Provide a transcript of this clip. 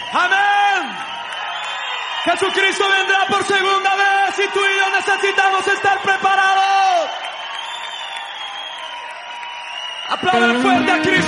Amén. Jesucristo vendrá por segunda vez y tú y yo necesitamos estar preparados. Aplaudan fuerte a Cristo.